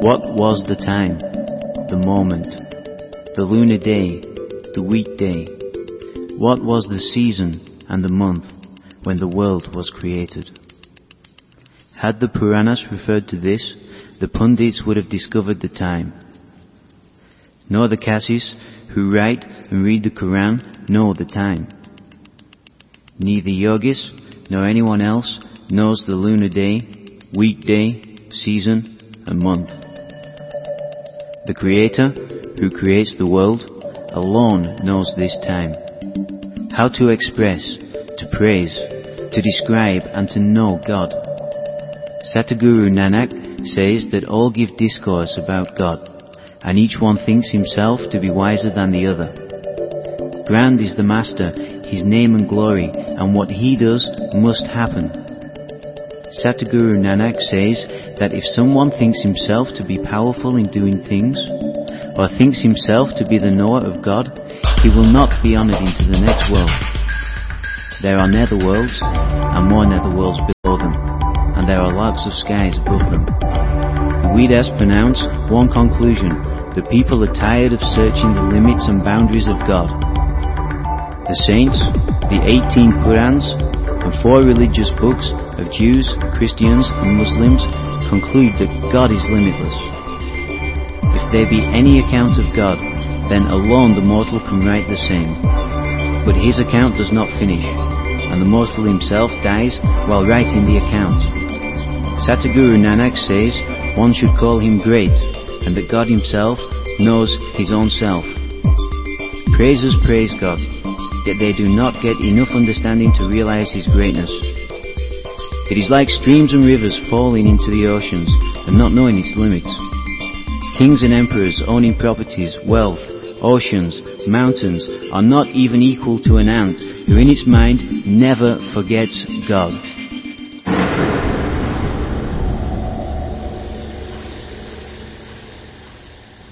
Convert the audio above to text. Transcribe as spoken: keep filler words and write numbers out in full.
What was the time, the moment, the lunar day, the weekday? What was the season and the month when the world was created? Had the Puranas referred to this, the Pundits would have discovered the time. Nor the Qasis, who write and read the Quran, know the time. Neither yogis nor anyone else knows the lunar day, weekday, season and month. The Creator, who creates the world, alone knows this time. How to express, to praise, to describe and to know God. Satguru Nanak says that all give discourse about God, and each one thinks himself to be wiser than the other. Grand is the Master, his name and glory, and what he does must happen. Satguru Nanak says that if someone thinks himself to be powerful in doing things, or thinks himself to be the knower of God, he will not be honoured into the next world. There are netherworlds, and more netherworlds below them, and there are lots of skies above them. The Vedas pronounce one conclusion: the people are tired of searching the limits and boundaries of God. The saints, the eighteen Purans, and four religious books of Jews, Christians and Muslims conclude that God is limitless. If there be any account of God, then alone the mortal can write the same. But his account does not finish, and the mortal himself dies while writing the account. Satguru Nanak says one should call him great, and that God himself knows his own self. Praisers praise God, yet they do not get enough understanding to realize his greatness. It is like streams and rivers falling into the oceans and not knowing its limits. Kings and emperors owning properties, wealth, oceans, mountains are not even equal to an ant who in its mind never forgets God.